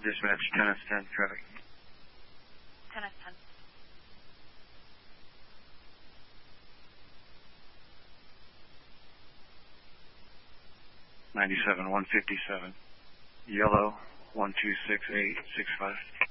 Dispatch 10S10 traffic. 10S10. 97 157. Yellow 126865.